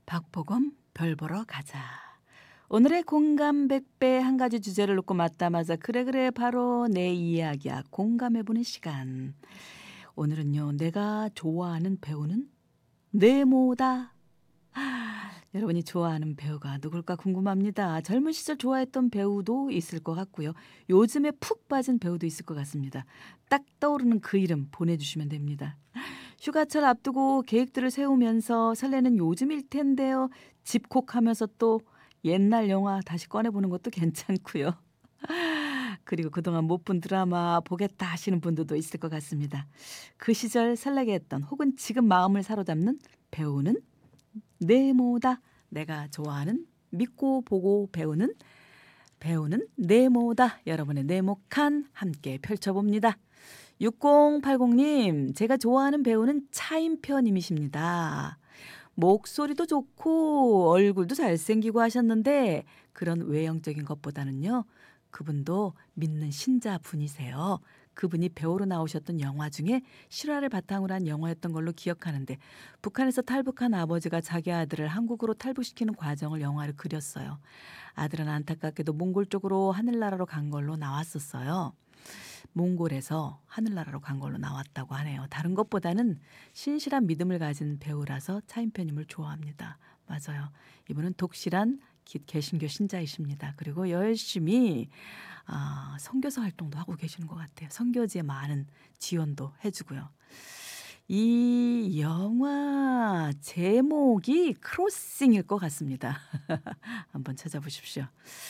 박보검 별 보러 가자. 오늘의 공감 100배 한 가지 주제를 놓고 맞다마자 그래 바로 내 이야기야 공감해보는 시간. 오늘은요, 내가 좋아하는 배우는 네모다. 여러분이 좋아하는 배우가 누굴까 궁금합니다. 젊은 시절 좋아했던 배우도 있을 것 같고요. 요즘에 푹 빠진 배우도 있을 것 같습니다. 딱 떠오르는 그 이름 보내주시면 됩니다. 휴가철 앞두고 계획들을 세우면서 설레는 요즘일 텐데요. 집콕하면서 또 옛날 영화 다시 꺼내보는 것도 괜찮고요. 그리고 그동안 못 본 드라마 보겠다 하시는 분들도 있을 것 같습니다. 그 시절 설레게 했던 혹은 지금 마음을 사로잡는 배우는 네모다. 내가 좋아하는 믿고 보고 배우는 네모다. 여러분의 네모칸 함께 펼쳐봅니다. 6080님, 제가 좋아하는 배우는 차인표님이십니다. 목소리도 좋고 얼굴도 잘생기고 하셨는데 그런 외형적인 것보다는요, 그분도 믿는 신자분이세요. 그분이 배우로 나오셨던 영화 중에 실화를 바탕으로 한 영화였던 걸로 기억하는데, 북한에서 탈북한 아버지가 자기 아들을 한국으로 탈북시키는 과정을 영화로 그렸어요. 아들은 안타깝게도 몽골 쪽으로 하늘나라로 간 걸로 나왔었어요. 몽골에서 하늘나라로 간 걸로 나왔다고 하네요. 다른 것보다는 신실한 믿음을 가진 배우라서 차인표님을 좋아합니다. 맞아요. 이분은 독실한 개신교 신자이십니다. 그리고 열심히 선교사 활동도 하고 계시는 것 같아요. 선교지에 많은 지원도 해주고요. 이 영화 제목이 크로싱일 것 같습니다. 한번 찾아보십시오.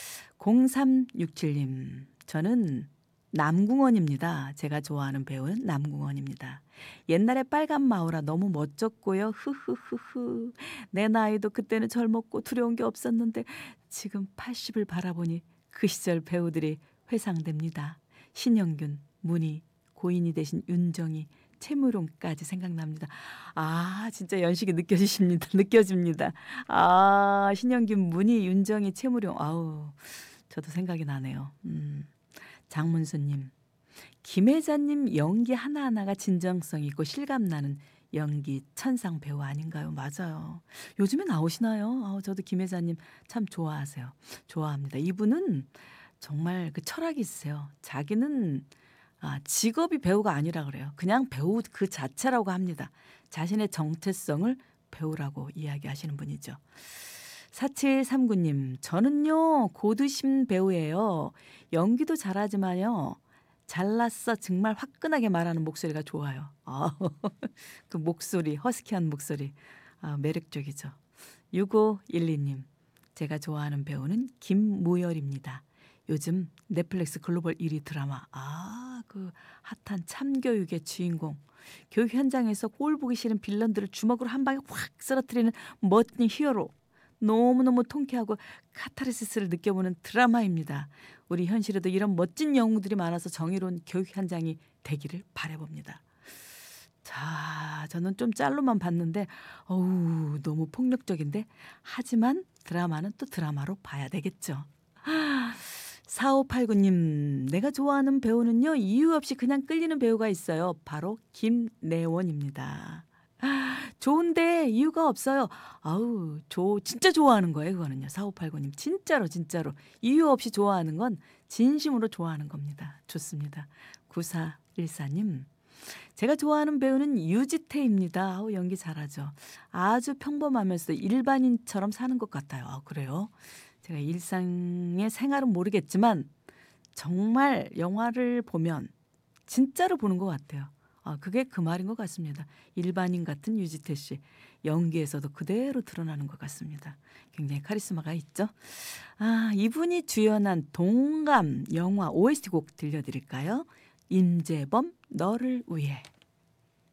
0367님, 저는 남궁원입니다. 제가 좋아하는 배우는 남궁원입니다. 옛날에 빨간 마우라 너무 멋졌고요. 흐흐흐흐. 내 나이도 그때는 젊었고 두려운 게 없었는데 지금 80을 바라보니 그 시절 배우들이 회상됩니다. 신영균, 문희, 고인이 되신 윤정이, 최무룡까지 생각납니다. 진짜 연식이 느껴집니다. 신영균, 문희, 윤정이, 최무룡. 저도 생각이 나네요. 장문수님, 김혜자님 연기 하나하나가 진정성 있고 실감나는 연기 천상 배우 아닌가요? 맞아요. 요즘에 나오시나요? 저도 김혜자님 참 좋아합니다. 이분은 정말 그 철학이 있으세요. 자기는 직업이 배우가 아니라 그래요. 그냥 배우 그 자체라고 합니다. 자신의 정체성을 배우라고 이야기하시는 분이죠. 4739님, 저는요 고두심 배우예요. 연기도 잘하지만요, 잘났어 정말 화끈하게 말하는 목소리가 좋아요. 그 목소리, 허스키한 목소리 매력적이죠. 6512님, 제가 좋아하는 배우는 김무열입니다. 요즘 넷플릭스 글로벌 1위 드라마 그 핫한 참교육의 주인공, 교육 현장에서 꼴 보기 싫은 빌런들을 주먹으로 한 방에 확 쓰러뜨리는 멋진 히어로, 너무너무 통쾌하고 카타르시스를 느껴보는 드라마입니다. 우리 현실에도 이런 멋진 영웅들이 많아서 정의로운 교육 현장이 되기를 바라봅니다. 자, 저는 좀 짤로만 봤는데 너무 폭력적인데, 하지만 드라마는 또 드라마로 봐야 되겠죠. 4589님, 내가 좋아하는 배우는요, 이유 없이 그냥 끌리는 배우가 있어요. 바로 김내원입니다. 좋은데 이유가 없어요. 진짜 좋아하는 거예요. 그거는요. 4589님, 진짜로 이유 없이 좋아하는 건 진심으로 좋아하는 겁니다. 좋습니다. 9414님, 제가 좋아하는 배우는 유지태입니다. 연기 잘하죠. 아주 평범하면서도 일반인처럼 사는 것 같아요. 그래요? 제가 일상의 생활은 모르겠지만 정말 영화를 보면 진짜로 보는 것 같아요. 그게 그 말인 것 같습니다. 일반인 같은 유지태 씨, 연기에서도 그대로 드러나는 것 같습니다. 굉장히 카리스마가 있죠. 이분이 주연한 동감 영화 OST 곡 들려드릴까요? 임재범, 너를 위해.